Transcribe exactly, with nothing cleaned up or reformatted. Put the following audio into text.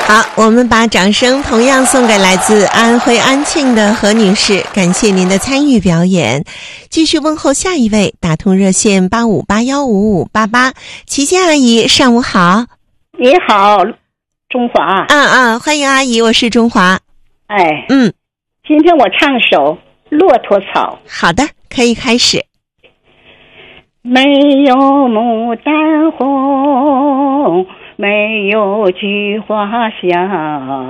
好，我们把掌声同样送给来自安徽安庆的何女士，感谢您的参与表演。继续问候下一位，打通热线八五八幺五五八八，齐仙阿姨，上午好。 你好，中华。 啊啊，欢迎阿姨，我是中华。 哎， 嗯， 今天我唱首《骆驼草》。 好的，可以开始。 没有牡丹红，没有菊花香，